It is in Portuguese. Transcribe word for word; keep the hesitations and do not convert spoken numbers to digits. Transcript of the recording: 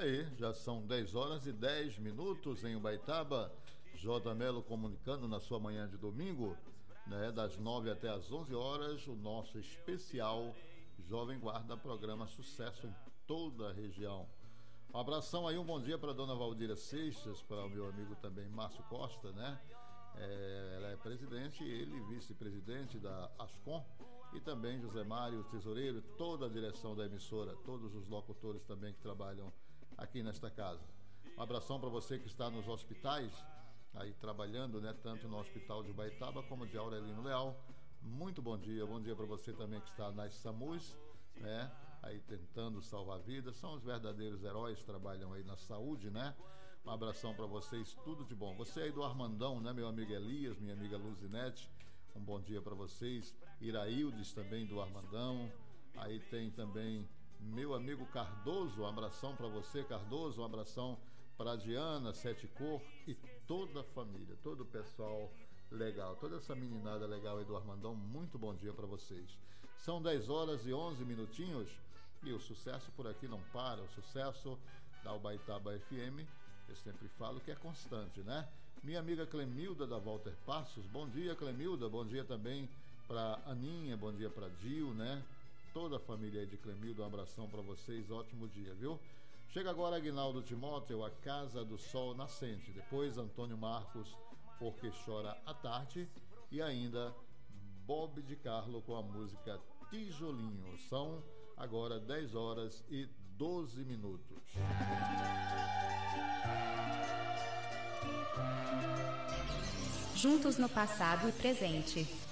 aí, já são dez horas e dez minutos em Ubaitaba. J. Melo comunicando na sua manhã de domingo, né, das nove até as onze horas, o nosso especial Jovem Guarda, programa sucesso em toda a região. Um abração aí, um bom dia para a dona Valdira Seixas, para o meu amigo também Márcio Costa, né? É, ela é presidente e ele vice-presidente da Ascom, e também José Mário, tesoureiro, toda a direção da emissora, todos os locutores também que trabalham aqui nesta casa. Um abração para você que está nos hospitais, aí trabalhando, né, tanto no Hospital de Ubaitaba como de Aurelino Leal. Muito bom dia, bom dia para você também que está nas SAMUs, né, aí tentando salvar vidas. São os verdadeiros heróis que trabalham aí na saúde, né? Um abração para vocês, tudo de bom. Você aí do Armandão, né, meu amigo Elias, minha amiga Luzinete, um bom dia para vocês. Iraildes também do Armandão. Aí tem também meu amigo Cardoso, um abração para você, Cardoso, um abração para a Diana, Sete Cor e toda a família, todo o pessoal legal, toda essa meninada legal aí do Armandão. Muito bom dia para vocês. São dez horas e onze minutinhos e o sucesso por aqui não para. O sucesso da Ubaitaba F M, eu sempre falo que é constante, né? Minha amiga Clemilda da Walter Passos, bom dia, Clemilda. Bom dia também para Aninha, bom dia para Dil, né? Toda a família aí de Clemilda, um abração para vocês, ótimo dia, viu? Chega agora Aguinaldo Timóteo, A Casa do Sol Nascente. Depois Antônio Marcos, Porque Chora à Tarde. E ainda Bob de Carlo com a música Tijolinho. São agora dez horas e doze minutos. Juntos no passado e presente.